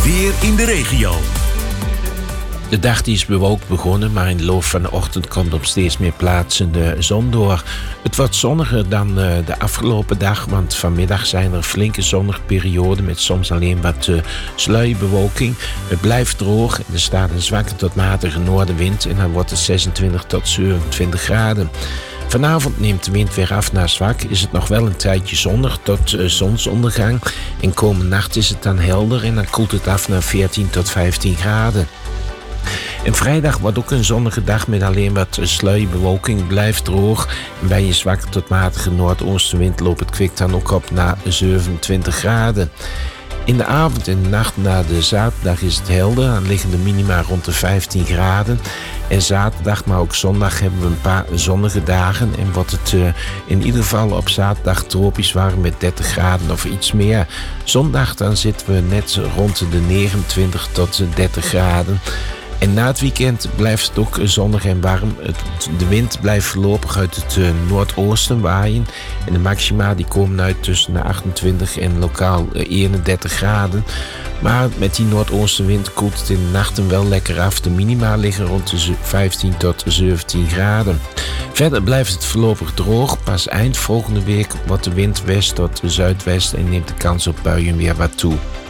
weer in de regio. De dag die is bewolkt begonnen, maar in de loop van de ochtend komt op steeds meer plaatsen de zon door. Het wordt zonniger dan de afgelopen dag, want vanmiddag zijn er flinke zonnige perioden met soms alleen wat sluierbewolking. Het blijft droog en er staat een zwakke tot matige noordenwind en dan wordt het 26 tot 27 graden. Vanavond neemt de wind weer af naar zwak, is het nog wel een tijdje zonnig tot zonsondergang. En komende nacht is het dan helder en dan koelt het af naar 14 tot 15 graden. En vrijdag wordt ook een zonnige dag met alleen wat sluierbewolking. Blijft droog. En bij een zwakke tot matige noordoostenwind loopt het kwik dan ook op naar 27 graden. In de avond en de nacht na de zaterdag is het helder. Dan liggen de minima rond de 15 graden. En zaterdag, maar ook zondag hebben we een paar zonnige dagen. En wordt het in ieder geval op zaterdag tropisch warm met 30 graden of iets meer. Zondag dan zitten we net rond de 29 tot 30 graden. En na het weekend blijft het ook zonnig en warm. De wind blijft voorlopig uit het noordoosten waaien. En de maxima die komen uit tussen de 28 en lokaal 31 graden. Maar met die noordoostenwind koelt het in de nachten wel lekker af. De minima liggen rond de 15 tot 17 graden. Verder blijft het voorlopig droog. Pas eind volgende week wordt de wind west tot zuidwest en neemt de kans op buien weer wat toe.